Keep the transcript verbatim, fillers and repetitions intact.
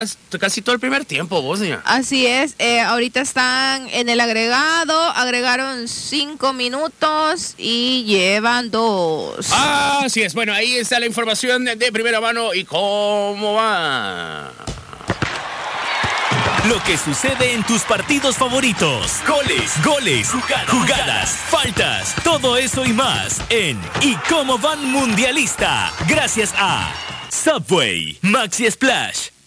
casi todo el primer tiempo, Bosnia. Así es, eh, ahorita están en el agregado, agregaron cinco minutos y llevan dos. Ah, así es, bueno, ahí está la información de, de primera mano y cómo va. Lo que sucede en tus partidos favoritos. Goles, goles, jugadas, jugadas, faltas, todo eso y más en ¿Y cómo van Mundialista? Gracias a Subway, Maxi Splash,